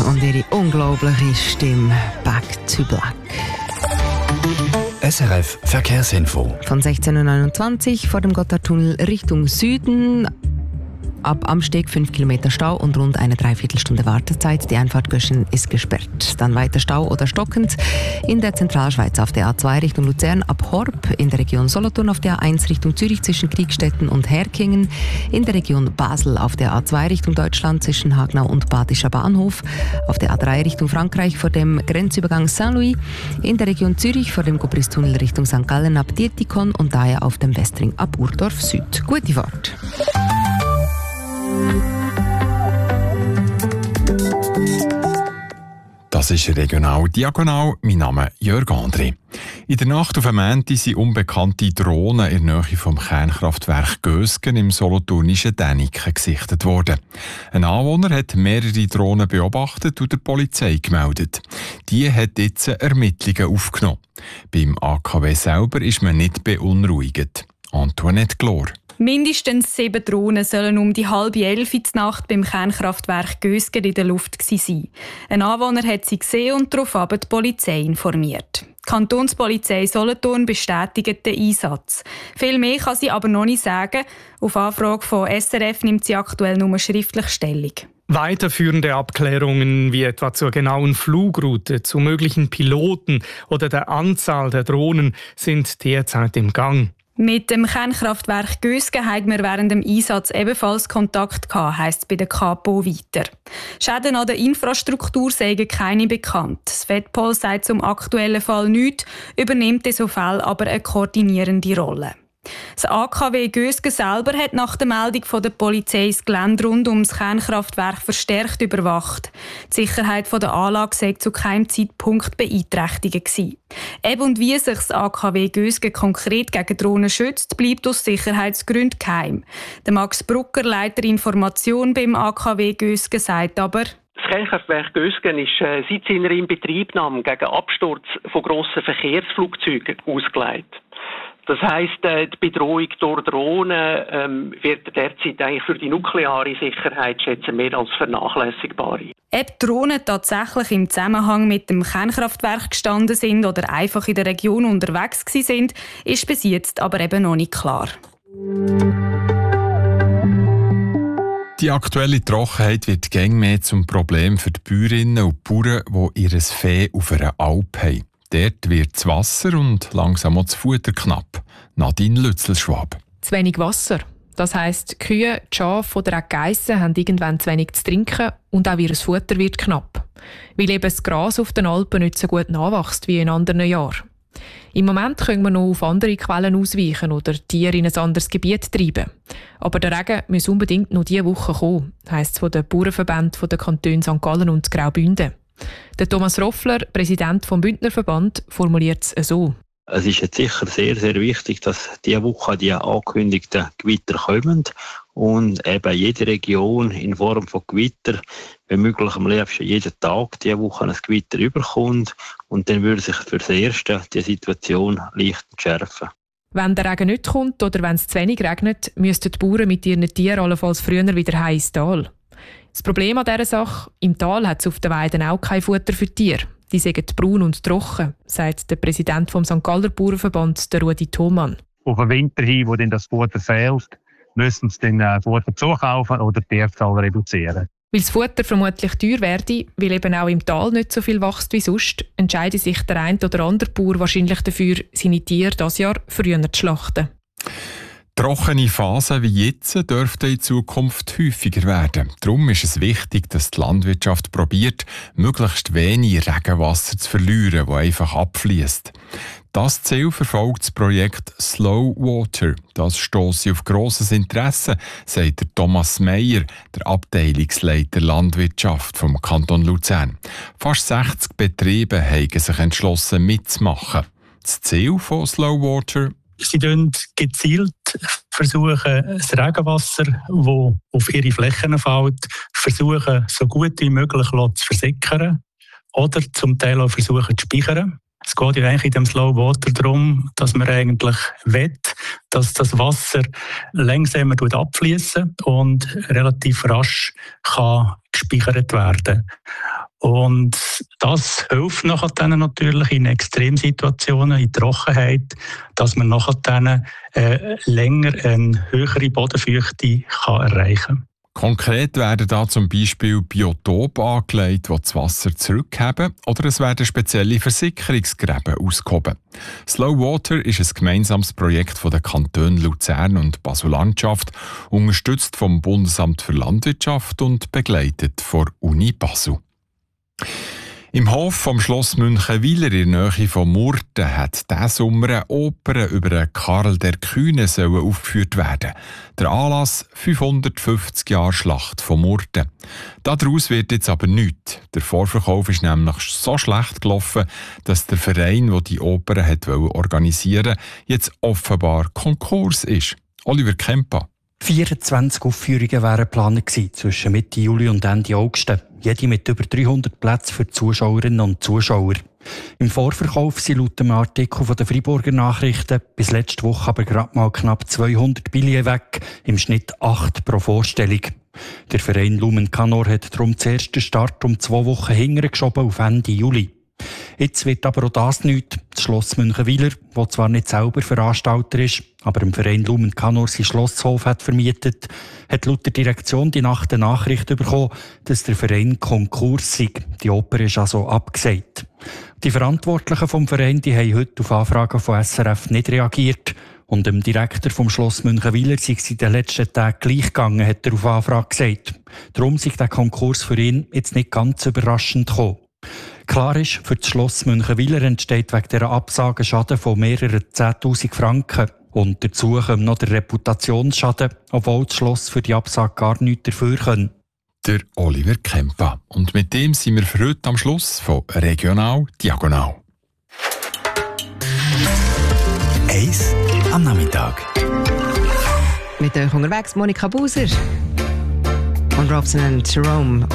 und ihre unglaubliche Stimme Back to Black. SRF Verkehrsinfo. Von 16.29 Uhr vor dem Gotthardtunnel Richtung Süden. Ab Amsteg 5 Kilometer Stau und rund eine Dreiviertelstunde Wartezeit. Die Einfahrt Göschen ist gesperrt. Dann weiter Stau oder stockend in der Zentralschweiz auf der A2 Richtung Luzern ab Horb, in der Region Solothurn auf der A1 Richtung Zürich zwischen Kriegstetten und Herkingen, in der Region Basel auf der A2 Richtung Deutschland zwischen Hagnau und Badischer Bahnhof, auf der A3 Richtung Frankreich vor dem Grenzübergang Saint-Louis, in der Region Zürich vor dem Gopris-Tunnel Richtung St. Gallen ab Dietikon und daher auf dem Westring ab Urdorf Süd. Gute Fahrt! Das ist Regional Diagonal. Mein Name ist Jörg André. In der Nacht auf Montag sind unbekannte Drohnen in der Nähe vom Kernkraftwerk Gösgen im solothurnischen Däniken gesichtet worden. Ein Anwohner hat mehrere Drohnen beobachtet und der Polizei gemeldet. Die hat jetzt Ermittlungen aufgenommen. Beim AKW selber ist man nicht beunruhigt. Antoinette Glor. Mindestens 7 Drohnen sollen um die 10:30 Uhr Nacht beim Kernkraftwerk Gösgen in der Luft sein. Ein Anwohner hat sie gesehen und daraufhin die Polizei informiert. Die Kantonspolizei Solothurn bestätigt den Einsatz. Viel mehr kann sie aber noch nicht sagen. Auf Anfrage von SRF nimmt sie aktuell nur schriftlich Stellung. Weiterführende Abklärungen wie etwa zur genauen Flugroute, zu möglichen Piloten oder der Anzahl der Drohnen sind derzeit im Gang. Mit dem Kernkraftwerk Gösgen haben wir während dem Einsatz ebenfalls Kontakt gehabt, heisst es bei der Kapo weiter. Schäden an der Infrastruktur seien keine bekannt. Das FEDPOL sagt zum aktuellen Fall nichts, übernimmt in so Fällen aber eine koordinierende Rolle. Das AKW Gösgen selber hat nach der Meldung von der Polizei das Gelände rund um das Kernkraftwerk verstärkt überwacht. Die Sicherheit der Anlage sei zu keinem Zeitpunkt beeinträchtigt gewesen. Eben und wie sich das AKW Gösgen konkret gegen Drohnen schützt, bleibt aus Sicherheitsgründen geheim. Der Max Brucker, Leiter Information beim AKW Gösgen, sagt aber: Das Kernkraftwerk Gösgen ist seit seiner Inbetriebnahme gegen Absturz von grossen Verkehrsflugzeugen ausgelegt. Das heisst, die Bedrohung durch Drohnen wird derzeit eigentlich für die nukleare Sicherheit schätzen mehr als vernachlässigbar. Ob Drohnen tatsächlich im Zusammenhang mit dem Kernkraftwerk gestanden sind oder einfach in der Region unterwegs sind, ist bis jetzt aber eben noch nicht klar. Die aktuelle Trockenheit wird gäng mehr zum Problem für die Bäuerinnen und Bauern, die ihr Vieh auf einer Alp haben. Dort wird das Wasser und langsam auch das Futter knapp. Nadine Lützelschwab. Zu wenig Wasser. Das heisst, die Kühe, die Schafe oder auch die Geissen haben irgendwann zu wenig zu trinken und auch ihr Futter wird knapp. Weil eben das Gras auf den Alpen nicht so gut nachwächst wie in anderen Jahren. Im Moment können wir noch auf andere Quellen ausweichen oder Tiere in ein anderes Gebiet treiben. Aber der Regen muss unbedingt noch diese Woche kommen, heisst es von den Bauernverbänden der Kantone St. Gallen und Graubünden. Der Thomas Roffler, Präsident des Bündnerverband, formuliert es so. Es ist jetzt sicher sehr, sehr wichtig, dass diese Woche die angekündigten Gewitter kommen und eben jede Region in Form von Gewitter, wenn möglich am liebsten jeden Tag diese Woche ein Gewitter überkommt und dann würde sich für das Erste die Situation leicht entschärfen. Wenn der Regen nicht kommt oder wenn es zu wenig regnet, müssten die Bauern mit ihren Tieren allenfalls früher wieder heim ins Tal. Das Problem an dieser Sache, im Tal hat es auf den Weiden auch kein Futter für Tiere. Die sind braun und trocken, sagt der Präsident vom St. Galler Bauernverband, der Rudi Thomann. Auf den Winter hin, wo dann das Futter fehlt, müssen sie dann Futter zukaufen oder die Tierzahl reduzieren. Weil das Futter vermutlich teuer werde, weil eben auch im Tal nicht so viel wächst wie sonst, entscheidet sich der ein oder andere Bauer wahrscheinlich dafür, seine Tiere dieses Jahr früher zu schlachten. Trockene Phasen wie jetzt dürften in Zukunft häufiger werden. Darum ist es wichtig, dass die Landwirtschaft probiert, möglichst wenig Regenwasser zu verlieren, das einfach abfließt. Das Ziel verfolgt das Projekt Slow Water. Das stosse auf grosses Interesse, sagt der Thomas Meyer, der Abteilungsleiter Landwirtschaft vom Kanton Luzern. Fast 60 Betriebe haben sich entschlossen mitzumachen. Das Ziel von Slow Water: Sie gezielt versuchen, das Regenwasser, das auf ihre Flächen fällt, versuchen, so gut wie möglich zu versickern oder zum Teil auch versuchen zu speichern. Es geht ja eigentlich in dem Slow Water darum, dass man eigentlich will, dass das Wasser langsamer abfließen und relativ rasch kann gespeichert werden. Und das hilft nachher dann natürlich in Extremsituationen, in Trockenheit, dass man nachher dann länger eine höhere Bodenfeuchte kann erreichen kann. Konkret werden da zum Beispiel Biotope angelegt, die das Wasser zurückheben, oder es werden spezielle Versickerungsgräben ausgehoben. Slow Water ist ein gemeinsames Projekt von den Kantonen Luzern und Basel-Landschaft, unterstützt vom Bundesamt für Landwirtschaft und begleitet von Uni Basel. Im Hof vom Schloss Münchenwiler in der Nähe von Murten hat diesen Sommer eine Oper über Karl der Kühne aufgeführt werden. Der Anlass 550 Jahre Schlacht von Murten. Daraus wird jetzt aber nichts. Der Vorverkauf ist nämlich so schlecht gelaufen, dass der Verein, der die Oper organisieren wollte, jetzt offenbar Konkurs ist. Oliver Kempa. 24 Aufführungen wären geplant gewesen, zwischen Mitte Juli und Ende August. Jede mit über 300 Plätzen für Zuschauerinnen und Zuschauer. Im Vorverkauf sind laut dem Artikel von den Freiburger Nachrichten bis letzte Woche aber gerade mal knapp 200 Billionen weg, im Schnitt 8 pro Vorstellung. Der Verein Lumen Canor hat darum zuerst den Start um 2 Wochen hintergeschoben auf Ende Juli. Jetzt wird aber auch das nichts. Das Schloss Münchenwiler, das zwar nicht selber Veranstalter ist, aber im Verein Lumen Canor sein Schlosshof hat vermietet, hat laut der Direktion die Nacht eine Nachricht bekommen, dass der Verein Konkurs sei. Die Oper ist also abgesagt. Die Verantwortlichen vom Verein die haben heute auf Anfragen von SRF nicht reagiert. Und dem Direktor vom Schloss Münchenwiler sei es in den letzten Tagen gleich gegangen, hat er auf Anfrage gesagt. Darum sei der Konkurs für ihn jetzt nicht ganz überraschend gekommen. Klar ist, für das Schloss Münchenwiler entsteht wegen dieser Absage Schaden von mehreren 10'000 Franken. Und dazu kommt noch der Reputationsschaden, obwohl das Schloss für die Absage gar nichts dafür kann. Der Oliver Kempa. Und mit dem sind wir für heute am Schluss von Regional Diagonal. 1 am Nachmittag. Mit euch unterwegs Monika Buser und Robson und Jerome.